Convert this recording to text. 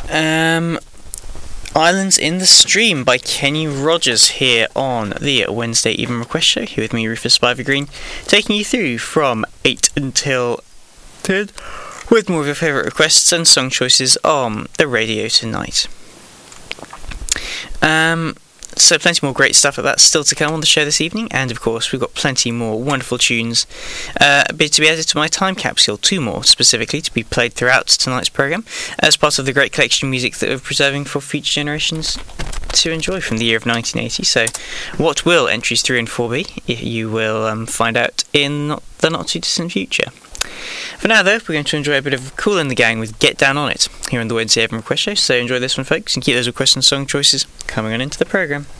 Um, Islands in the Stream by Kenny Rogers here on the Wednesday Evening Request Show. Here with me, Rufus Spivey Green, taking you through from 8 until 10 with more of your favourite requests and song choices on the radio tonight. So plenty more great stuff like that still to come on the show this evening, and of course we've got plenty more wonderful tunes to be added to my time capsule, 2 more specifically to be played throughout tonight's programme as part of the great collection of music that we're preserving for future generations to enjoy from the year of 1980. So what will entries 3 and 4 be? You will find out in the not too distant future. For now though, we're going to enjoy a bit of Kool and the Gang with Get Down On It here on the Wednesday Evening Request Show, so enjoy this one folks and keep those requests and song choices coming on into the programme.